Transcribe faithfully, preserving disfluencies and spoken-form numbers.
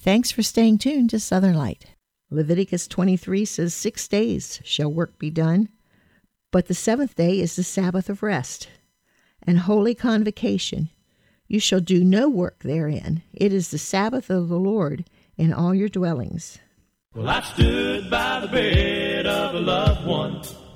Thanks for staying tuned to Southern Light. Leviticus twenty-three says, Six days shall work be done, but the seventh day is the Sabbath of rest, and holy convocation. You shall do no work therein. It is the Sabbath of the Lord in all your dwellings. Well, I stood by the bed of a loved one